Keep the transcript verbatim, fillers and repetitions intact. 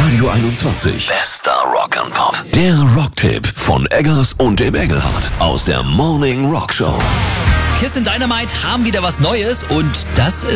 Radio einundzwanzig. Bester Rock and Pop. Der Rocktipp von Eggers und dem Engelhardt aus der Morning Rock Show. Kiss in Dynamite haben wieder was Neues und das ist